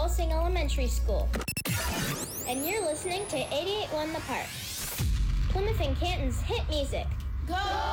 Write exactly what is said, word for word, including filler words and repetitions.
Walsing Elementary School. And you're listening to eighty-eight point one The Park, Plymouth and Canton's hit music. Go!